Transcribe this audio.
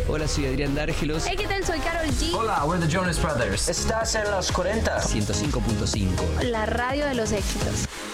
Hola, soy Adrián Dárgelos. Hey, ¿qué tal? Soy Karol G. Hola, we're the Jonas Brothers. Estás en los 40. 105.5. La radio de los éxitos.